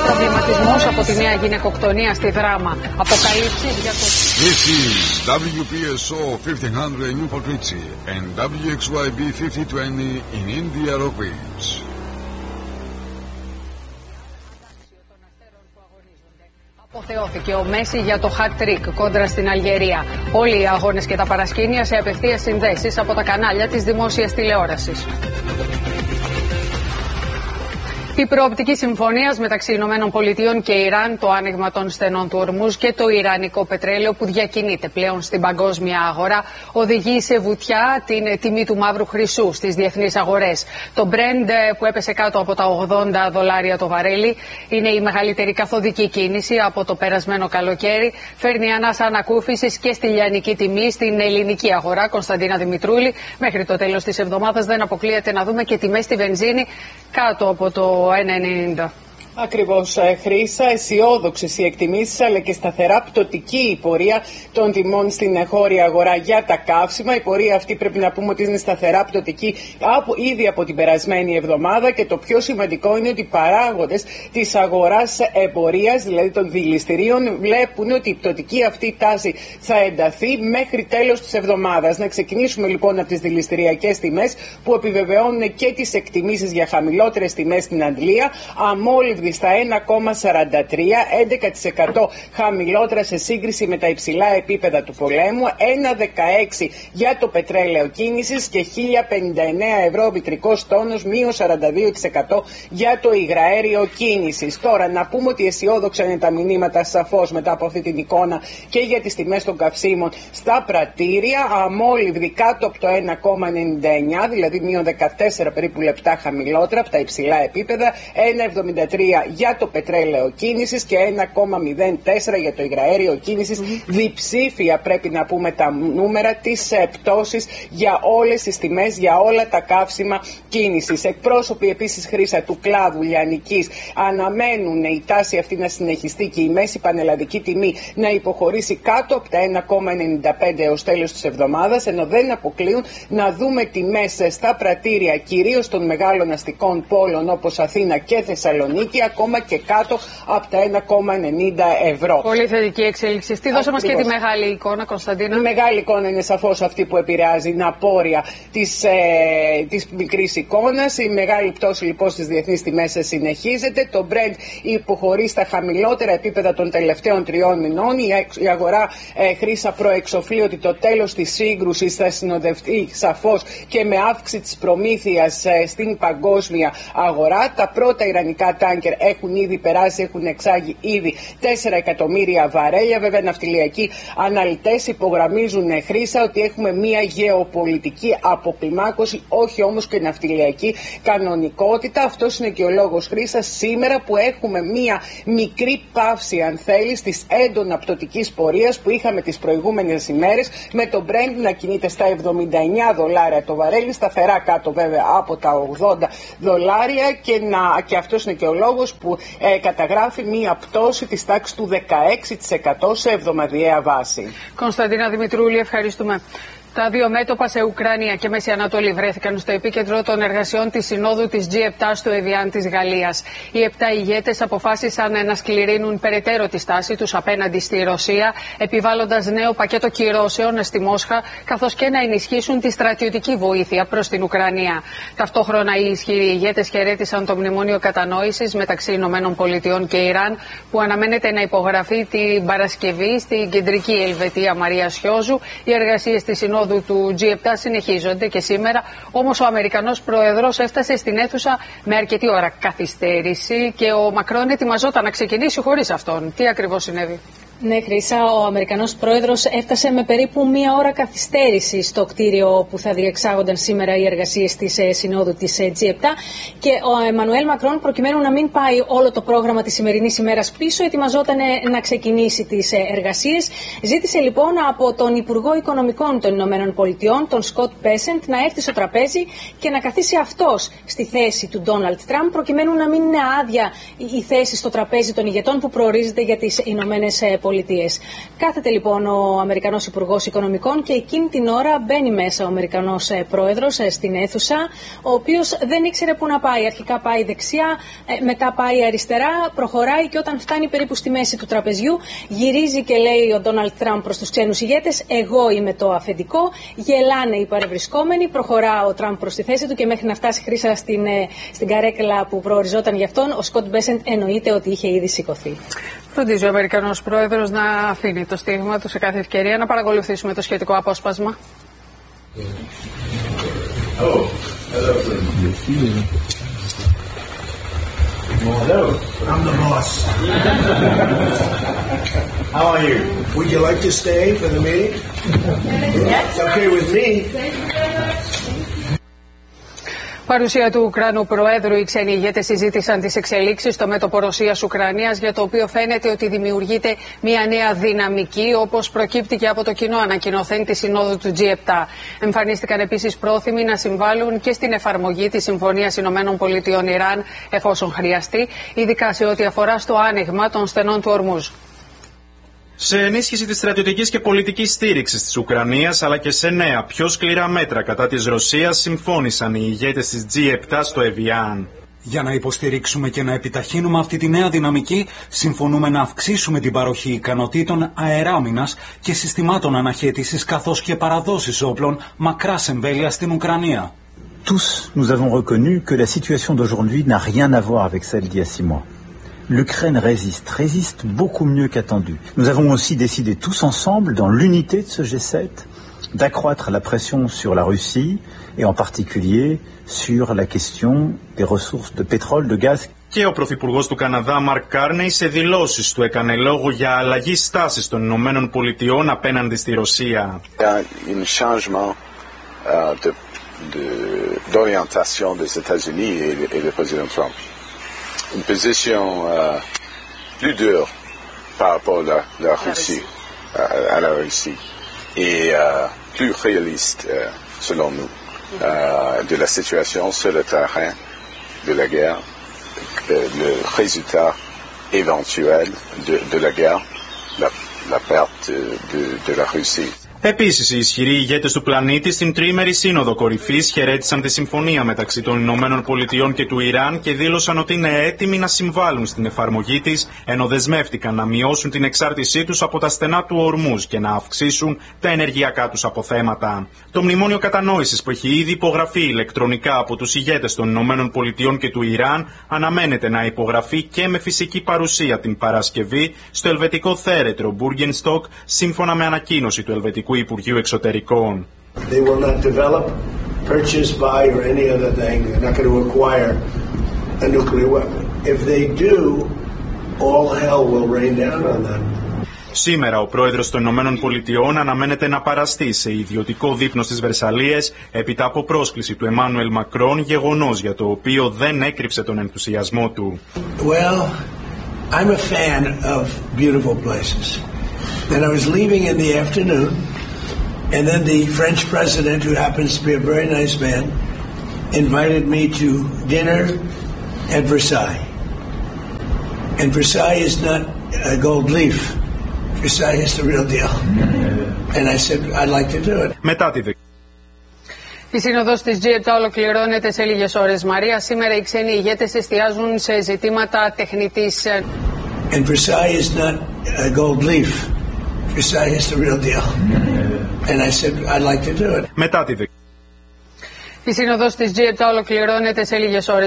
Προβληματισμός από τη νέα γυναικοκτονία στη Δράμα. Αποκαλύψεις για το... This is WPSO 1500 in Newport Richie and WXYB 5020 in India Rockridge. Αποθεώθηκε ο Μέση για το hat-trick κόντρα στην Αλγερία. Όλοι οι αγώνες και τα παρασκήνια σε απευθείας συνδέσεις από τα κανάλια της δημόσιας τηλεόρασης. Η προοπτική συμφωνία μεταξύ Ηνωμένων Πολιτειών και Ιράν, το άνοιγμα των στενών του Ορμούζ και το ιρανικό πετρέλαιο που διακινείται πλέον στην παγκόσμια αγορά οδηγεί σε βουτιά την τιμή του μαύρου χρυσού στις διεθνείς αγορές. Το Brent που έπεσε κάτω από τα $80 το βαρέλι είναι η μεγαλύτερη καθοδική κίνηση από το περασμένο καλοκαίρι. Φέρνει ανάσα ανακούφισης και στη λιανική τιμή στην ελληνική αγορά. Κωνσταντίνα Δημητρούλη, μέχρι το τέλος της εβδομάδας δεν αποκλείεται να δούμε και τιμές στη βενζίνη κάτω από το 1,90. Ακριβώς, Χρύσα, αισιόδοξες οι εκτιμήσεις αλλά και σταθερά πτωτική η πορεία των τιμών στην εγχώρια αγορά για τα καύσιμα. Η πορεία αυτή πρέπει να πούμε ότι είναι σταθερά πτωτική ήδη από την περασμένη εβδομάδα και το πιο σημαντικό είναι ότι οι παράγοντες της αγοράς εμπορίας, δηλαδή των δηληστηρίων, βλέπουν ότι η πτωτική αυτή τάση θα ενταθεί μέχρι τέλος της εβδομάδας. Να ξεκινήσουμε λοιπόν από τις δηληστηριακές τιμές που επιβεβαιώνουν και τις εκτιμήσεις για χαμηλότερες τιμές στην Αγγλία. Αμόλυβδη στα 1,43, 11% χαμηλότερα σε σύγκριση με τα υψηλά επίπεδα του πολέμου, 1,16 για το πετρέλαιο κίνησης και 1.059 ευρώ ο μητρικός τόνος, μείον 42% για το υγραέριο κίνησης. Τώρα να πούμε ότι αισιόδοξα είναι τα μηνύματα σαφώς μετά από αυτή την εικόνα και για τις τιμές των καυσίμων στα πρατήρια, αμόλυβδη κάτω από το 1,99, δηλαδή μείον 14 περίπου λεπτά χαμηλότερα από τα υψηλά επίπεδα, 1,73 για το πετρέλαιο κίνησης και 1,04 για το υγραέριο κίνησης. Διψήφια πρέπει να πούμε τα νούμερα της πτώσης για όλες τις τιμές, για όλα τα καύσιμα κίνησης. Εκπρόσωποι επίσης, Χρύσα, του κλάδου λιανικής αναμένουν η τάση αυτή να συνεχιστεί και η μέση πανελλαδική τιμή να υποχωρήσει κάτω από τα 1,95 έως τέλος της εβδομάδας, ενώ δεν αποκλείουν να δούμε τιμές στα πρατήρια κυρίως των μεγάλων αστικών πόλων όπως Αθήνα και Θεσσαλονίκη ακόμα και κάτω από τα 1,90 ευρώ. Πολύ θετική εξέλιξη. Τι δώσε μας και τη μεγάλη εικόνα, Κωνσταντίνα. Η μεγάλη εικόνα είναι σαφώς αυτή που επηρεάζει την απόρρια της μικρής εικόνας. Η μεγάλη πτώση λοιπόν στις διεθνείς τιμές συνεχίζεται. Το Brent υποχωρεί στα χαμηλότερα επίπεδα των τελευταίων 3 μηνών. Η αγορά, Χρύσα, προεξοφλεί ότι το τέλος της σύγκρουσης θα συνοδευτεί σαφώς και με αύξηση της προμήθειας στην παγκόσμια αγορά. Τα πρώτα ιρανικά τάνκερ έχουν ήδη περάσει, έχουν εξάγει ήδη 4 εκατομμύρια βαρέλια. Βέβαια, ναυτιλιακοί αναλυτές υπογραμμίζουν, Χρύσα, ότι έχουμε μια γεωπολιτική αποκλιμάκωση, όχι όμως και ναυτιλιακή κανονικότητα. Αυτός είναι και ο λόγος, Χρύσα, σήμερα που έχουμε μια μικρή παύση, αν θέλεις, της έντονα πτωτικής πορείας που είχαμε τις προηγούμενες ημέρες, με το Brent να κινείται στα $79 το βαρέλι, σταθερά κάτω βέβαια από τα $80 και αυτός είναι και ο λόγος που καταγράφει μία πτώση της τάξης του 16% σε εβδομαδιαία βάση. Κωνσταντίνα Δημητρούλη, ευχαριστούμε. Τα δύο μέτωπα σε Ουκρανία και Μέση Ανατολή βρέθηκαν στο επίκεντρο των εργασιών της Συνόδου της G7 στο Εβιάν της Γαλλίας. Οι 7 ηγέτες αποφάσισαν να σκληρύνουν περαιτέρω τη στάση τους απέναντι στη Ρωσία, επιβάλλοντας νέο πακέτο κυρώσεων στη Μόσχα, καθώς και να ενισχύσουν τη στρατιωτική βοήθεια προς την Ουκρανία. Ταυτόχρονα οι ισχυροί ηγέτες χαιρέτησαν το μνημόνιο κατανόησης μεταξύ Ηνωμένων Πολιτειών και Ιράν, που αναμένεται να υπογραφεί την Παρασκευή στην κεντρική Ελβετία Μαρία Σιώζου. Οι εργασίες της Συνόδου του G7 συνεχίζονται και σήμερα, όμως ο Αμερικανός Πρόεδρος έφτασε στην αίθουσα με αρκετή ώρα καθυστέρηση και ο Μακρόν ετοιμαζόταν να ξεκινήσει χωρίς αυτόν. Τι ακριβώς συνέβη? Ναι, Χρύσα, ο Αμερικανός Πρόεδρος έφτασε με περίπου μία ώρα καθυστέρηση στο κτίριο που θα διεξάγονταν σήμερα οι εργασίες της Συνόδου της G7 και ο Εμμανουέλ Μακρόν, προκειμένου να μην πάει όλο το πρόγραμμα της σημερινής ημέρας πίσω, ετοιμαζόταν να ξεκινήσει τις εργασίες. Ζήτησε λοιπόν από τον Υπουργό Οικονομικών των Ηνωμένων Πολιτειών, τον Σκοτ Μπέσεντ, να έρθει στο τραπέζι και να καθίσει αυτός στη θέση του Ντόναλντ Τραμπ, προκειμένου να μην είναι άδεια η θέση στο τραπέζι των ηγετών που προορίζεται για τις Ηνωμένες Πολιτείες. Πολιτείες. Κάθεται λοιπόν ο Αμερικανός Υπουργός Οικονομικών και εκείνη την ώρα μπαίνει μέσα ο Αμερικανός Πρόεδρος στην αίθουσα, ο οποίος δεν ήξερε πού να πάει. Αρχικά πάει δεξιά, μετά πάει αριστερά, προχωράει και όταν φτάνει περίπου στη μέση του τραπεζιού, γυρίζει και λέει ο Ντόναλντ Τραμπ προς τους ξένους ηγέτες: εγώ είμαι το αφεντικό. Γελάνε οι παρευρισκόμενοι, προχωρά ο Τραμπ προς τη θέση του και μέχρι να φτάσει Χρύσα στην καρέκλα που προοριζόταν γι' αυτόν, ο Σκοτ Μπέσεντ εννοείται ότι είχε ήδη σηκωθεί. Φροντίζει ο Αμερικανός Πρόεδρος να αφήνει το στίγμα του σε κάθε ευκαιρία. Να παρακολουθήσουμε το σχετικό απόσπασμα. Hello, I'm the boss. How are you? Would you like to stay for the meeting? Yes. It's okay with me. Παρουσία του Ουκρανού Προέδρου, οι ξένοι ηγέτες συζήτησαν τις εξελίξεις στο μέτωπο Ρωσίας-Ουκρανίας, για το οποίο φαίνεται ότι δημιουργείται μια νέα δυναμική, όπως προκύπτει και από το κοινό ανακοινωθέν της Συνόδου του G7. Εμφανίστηκαν επίσης πρόθυμοι να συμβάλλουν και στην εφαρμογή της Συμφωνίας ΗΠΑ-Ιράν, εφόσον χρειαστεί, ειδικά σε ό,τι αφορά στο άνοιγμα των στενών του Ορμούζ. Σε ενίσχυση της στρατιωτικής και πολιτικής στήριξης της Ουκρανίας, αλλά και σε νέα πιο σκληρά μέτρα κατά της Ρωσίας, συμφώνησαν οι ηγέτες της G7 στο Εβιάν. Για να υποστηρίξουμε και να επιταχύνουμε αυτή τη νέα δυναμική, συμφωνούμε να αυξήσουμε την παροχή ικανοτήτων αεράμινας και συστημάτων αναχέτησης, καθώς και παραδόσεις όπλων μακράς εμβέλειας στην Ουκρανία. Tous, nous avons reconnu que la situation d'aujourd'hui n'a rien à voir avec celle d'il y a 6 mois. L'Ukraine résiste beaucoup mieux qu'attendu. Nous avons aussi décidé tous ensemble, dans l'unité de ce G7, d'accroître la pression sur la Russie, et en particulier sur la question des ressources de pétrole, de gaz. Και ο Πρωθυπουργός του Καναδά, Μαρκ Κάρνεϊ, σε δηλώσεις του έκανε λόγο για αλλαγή στάσης των Ηνωμένων Πολιτειών απέναντι στη Ρωσία. Un changement d'orientation des États-Unis et le président Trump. Une position plus dure par rapport à la Russie, à la Russie, et plus réaliste, selon nous, de la situation sur le terrain de la guerre, le résultat éventuel de la guerre, la perte de la Russie. Επίσης, οι ισχυροί ηγέτες του πλανήτη στην τριήμερη σύνοδο κορυφής χαιρέτησαν τη συμφωνία μεταξύ των Ηνωμένων Πολιτειών και του Ιράν και δήλωσαν ότι είναι έτοιμοι να συμβάλλουν στην εφαρμογή της, ενώ δεσμεύτηκαν να μειώσουν την εξάρτησή τους από τα στενά του Ορμούζ και να αυξήσουν τα ενεργειακά τους αποθέματα. Το μνημόνιο κατανόησης, που έχει ήδη υπογραφεί ηλεκτρονικά από τους ηγέτες των Ηνωμένων Πολιτειών και του Ιράν, αναμένεται να υπογραφεί και με φυσική παρουσία την Παρασκευή στο ελβετικό θέρετρο Μπούργενστοκ, σύμφωνα με ανακοίνωση του Ελβετικού Υπουργείου Εξωτερικών. They will not develop, purchase, buy, or any other thing. They're not going to acquire a nuclear weapon. If they do, all hell will rain down on them. Σήμερα ο πρόεδρος των Ηνωμένων Πολιτειών αναμένεται να παραστεί σε ιδιωτικό δείπνο στις Βερσαλλίες έπειτα από πρόσκληση του Εμμάνουελ Μακρόν, γεγονός για το οποίο δεν έκρυψε τον ενθουσιασμό του. Well, I'm a fan of beautiful places. And I was leaving in the afternoon, and then the French president, who happens to be a very nice man, invited me to dinner at Versailles. And Versailles is not a gold leaf. Versailles is the real deal. And I said, I'd like to do it. Μετά τη Η σύνοδος της G7 ολοκληρώνεται σε λίγες ώρες. Μαρία, σήμερα οι ξένοι ηγέτες εστιάζουν σε ζητήματα τεχνητής. And Versailles is not a gold leaf. Versailles is the real deal. And I said, I'd like to do it. Μετά τη Η σύνοδος της G7 ολοκληρώνεται σε λίγες ώρες.